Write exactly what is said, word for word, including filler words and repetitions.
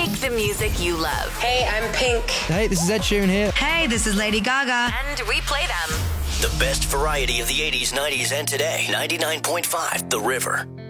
Pick the music you love. Hey, I'm Pink. Hey, this is Ed Sheeran here. Hey, this is Lady Gaga. And we play them. The best variety of the eighties, nineties, and today. ninety-nine point five The River.